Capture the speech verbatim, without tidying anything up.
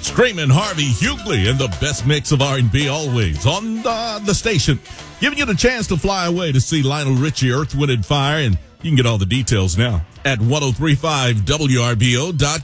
Screaming Harvey Hughley and the best mix of R and B always on the, the station. Giving you the chance to fly away to see Lionel Richie, Earth, Wind and Fire. And you can get all the details now at ten thirty-five W R B O dot